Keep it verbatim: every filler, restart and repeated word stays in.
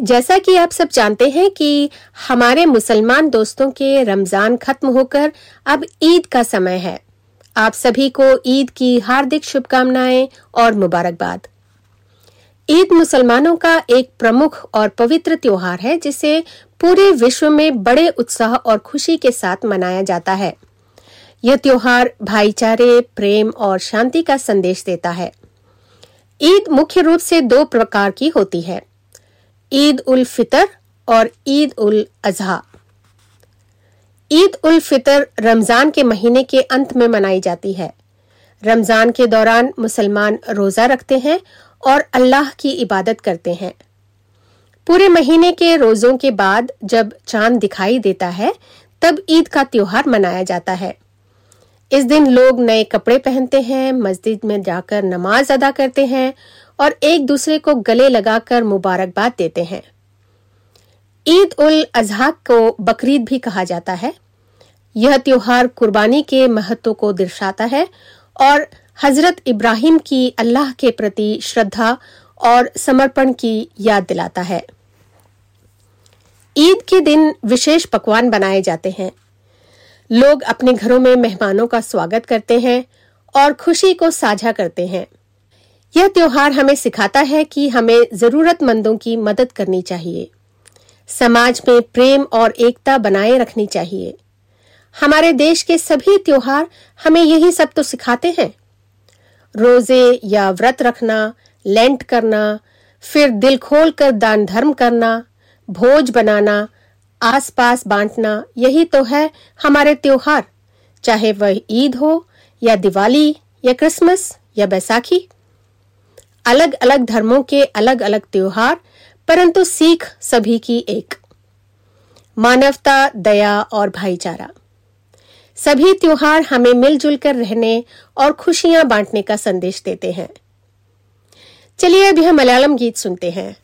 जैसा कि आप सब जानते हैं कि हमारे मुसलमान दोस्तों के रमजान खत्म होकर अब ईद का समय है। आप सभी को ईद की हार्दिक शुभकामनाएं और मुबारकबाद। ईद मुसलमानों का एक प्रमुख और पवित्र त्योहार है जिसे पूरे विश्व में बड़े उत्साह और खुशी के साथ मनाया जाता है। यह त्योहार भाईचारे, प्रेम और शांति का संदेश देता है। ईद मुख्य रूप से दो प्रकार की होती है, ईद उल फितर और ईद उल अजहा। ईद उल फितर रमजान के महीने के अंत में मनाई जाती है। रमजान के दौरान मुसलमान रोजा रखते हैं और अल्लाह की इबादत करते हैं। पूरे महीने के रोजों के बाद जब चांद दिखाई देता है तब ईद का त्योहार मनाया जाता है। इस दिन लोग नए कपड़े पहनते हैं, मस्जिद में जाकर नमाज अदा करते हैं और एक दूसरे को गले लगाकर मुबारकबाद देते हैं। ईद उल अजहा को बकरीद भी कहा जाता है। यह त्योहार कुर्बानी के महत्व को दर्शाता है और हजरत इब्राहिम की अल्लाह के प्रति श्रद्धा और समर्पण की याद दिलाता है। ईद के दिन विशेष पकवान बनाए जाते हैं। लोग अपने घरों में मेहमानों का स्वागत करते हैं और खुशी को साझा करते हैं। यह त्योहार हमें सिखाता है कि हमें जरूरतमंदों की मदद करनी चाहिए। समाज में प्रेम और एकता बनाए रखनी चाहिए। हमारे देश के सभी त्योहार हमें यही सब तो सिखाते हैं। रोजे या व्रत रखना, लेंट करना, फिर दिल खोल कर दान धर्म करना, भोज बनाना, आसपास बांटना, यही तो है हमारे त्योहार, चाहे वह ईद हो या दिवाली या क्रिसमस या बैसाखी। अलग अलग धर्मों के अलग अलग त्योहार, परंतु सीख सभी की एक, मानवता, दया और भाईचारा। सभी त्योहार हमें मिलजुल कर रहने और खुशियां बांटने का संदेश देते हैं। चलिए अभी हम मलयालम गीत सुनते हैं।